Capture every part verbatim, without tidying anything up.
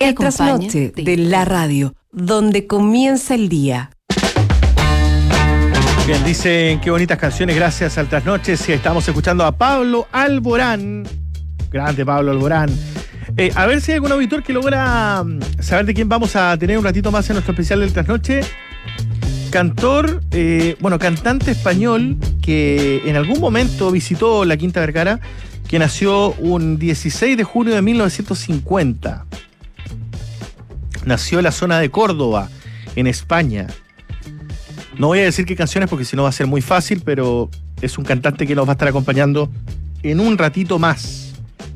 El trasnoche de la radio, donde comienza el día. Bien, dicen qué bonitas canciones gracias al trasnoche. Sí, estamos escuchando a Pablo Alborán. Grande Pablo Alborán. Eh, a ver si hay algún auditor que logra saber de quién vamos a tener un ratito más en nuestro especial del trasnoche. Cantor, eh, bueno, cantante español que en algún momento visitó la Quinta Vergara, que nació un dieciséis de junio de mil novecientos cincuenta. Nació en la zona de Córdoba, en España. No voy a decir qué canciones porque si no va a ser muy fácil, pero es un cantante que nos va a estar acompañando en un ratito más.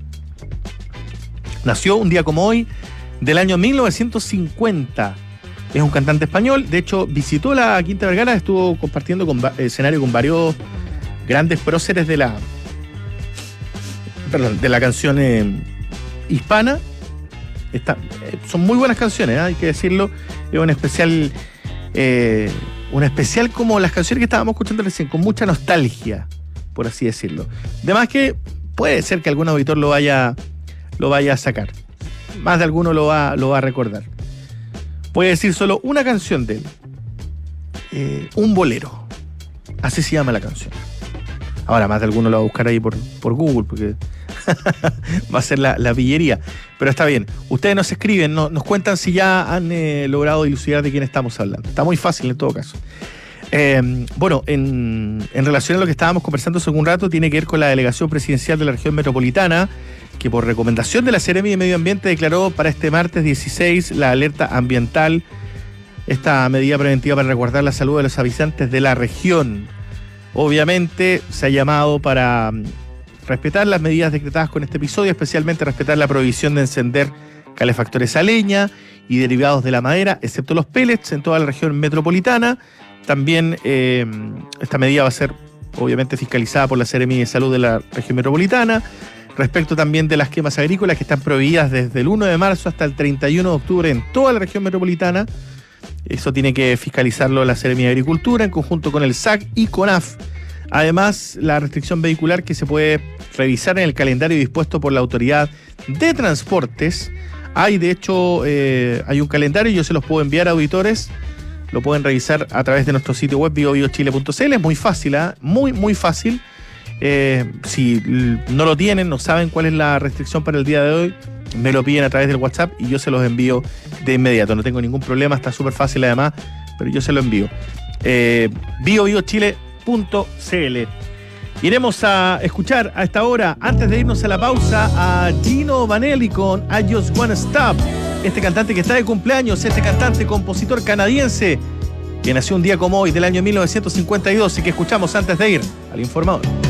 Nació un día como hoy, del año mil novecientos cincuenta. Es un cantante español. De hecho, visitó la Quinta Vergara, estuvo compartiendo con, escenario con varios grandes próceres de la, perdón, de la canción eh, hispana. Está, eh, son muy buenas canciones, ¿eh? Hay que decirlo. Es un especial... Eh, Un especial como las canciones que estábamos escuchando recién, con mucha nostalgia, por así decirlo. Además que puede ser que algún auditor lo vaya, lo vaya a sacar. Más de alguno lo va, lo va a recordar. Voy a decir solo una canción de él. Eh, un bolero. Así se llama la canción. Ahora más de alguno lo va a buscar ahí por, por Google, porque va a ser la, la pillería. Pero está bien. Ustedes nos escriben, no, nos cuentan si ya han eh, logrado dilucidar de quién estamos hablando. Está muy fácil en todo caso. Eh, bueno, en, en relación a lo que estábamos conversando hace un rato, tiene que ver con la delegación presidencial de la región metropolitana, que por recomendación de la Seremi de Medio Ambiente declaró para este martes dieciséis la alerta ambiental. Esta medida preventiva para resguardar la salud de los habitantes de la región. Obviamente se ha llamado para respetar las medidas decretadas con este episodio, especialmente respetar la prohibición de encender calefactores a leña y derivados de la madera, excepto los pellets, en toda la región metropolitana. También eh, esta medida va a ser obviamente fiscalizada por la Seremi de Salud de la región metropolitana. Respecto también de las quemas agrícolas que están prohibidas desde el uno de marzo hasta el treinta y uno de octubre en toda la región metropolitana. Eso tiene que fiscalizarlo la Seremi de Agricultura en conjunto con el S A C y CONAF. Además, la restricción vehicular que se puede revisar en el calendario dispuesto por la Autoridad de Transportes. Hay, de hecho, eh, hay un calendario y yo se los puedo enviar a auditores. Lo pueden revisar a través de nuestro sitio web bio bio chile punto c l. Es muy fácil, ¿eh? muy, muy fácil. Eh, si no lo tienen, no saben cuál es la restricción para el día de hoy, me lo piden a través del WhatsApp y yo se los envío de inmediato. No tengo ningún problema, está súper fácil además, pero yo se lo envío. Eh, bio bio chile punto c l. Iremos a escuchar a esta hora, antes de irnos a la pausa, a Gino Vanelli con I Just Wanna Stop. Este cantante que está de cumpleaños, este cantante, compositor canadiense, que nació un día como hoy del año mil novecientos cincuenta y dos y que escuchamos antes de ir al informador.